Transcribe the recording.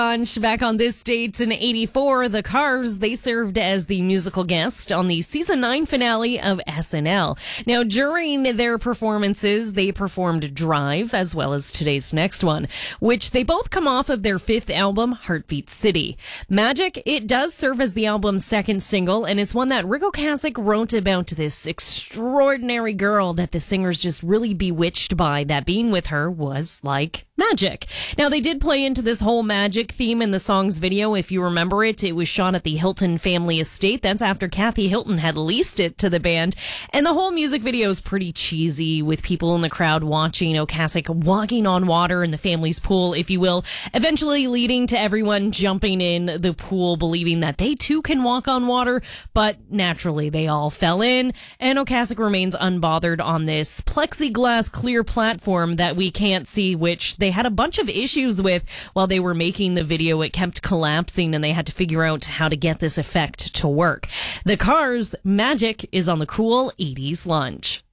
Lunch back on this date in 84, the Cars, they served as the musical guest on the season 9 finale of SNL. Now, during their performances, they performed Drive as well as today's next one, which they both come off of their 5th album, Heartbeat City. Magic, it does serve as the album's 2nd single, and it's one that Ric Ocasek wrote about this extraordinary girl that the singer's just really bewitched by, that being with her was like magic. Now, they did play into this whole magic theme in the song's video. If you remember it, it was shot at the Hilton family estate. That's after Kathy Hilton had leased it to the band. And the whole music video is pretty cheesy, with people in the crowd watching Ocasek walking on water in the family's pool, if you will, eventually leading to everyone jumping in the pool, believing that they too can walk on water. But naturally, they all fell in, and Ocasek remains unbothered on this plexiglass clear platform that we can't see, which they had a bunch of issues with while they were making the video. It kept collapsing, and they had to figure out how to get this effect to work. The Cars' Magic is on the Cool 80s Lunch.